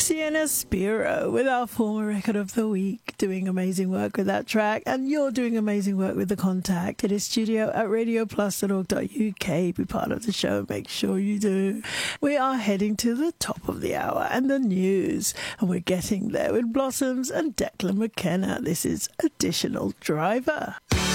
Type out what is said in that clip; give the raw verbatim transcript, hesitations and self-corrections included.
Sienna Spiro with our former record of the week, doing amazing work with that track, and you're doing amazing work with The Contact. It is studio at radio plus dot org dot U K. Be part of the show, make sure you do. We are heading to the top of the hour and the news, and we're getting there with Blossoms and Declan McKenna. This is Additional Driver.